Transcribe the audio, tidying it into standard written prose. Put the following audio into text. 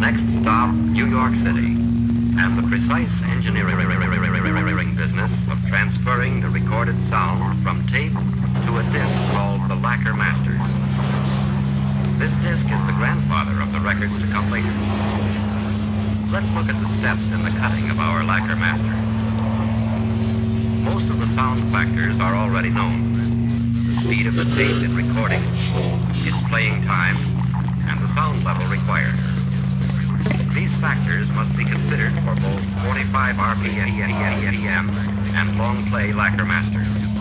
Next stop, New York City, and the precise engineering business of transferring the recorded sound from tape to a disc called the Lacquer Masters. This disc is the grandfather of the records to come later. Let's look at the steps in the cutting of our Lacquer Master. Most of the sound factors are already known. The speed of the tape in recording, its playing time, and the sound level required. These factors must be considered for both 45 RPM and long play Lacquer Masters.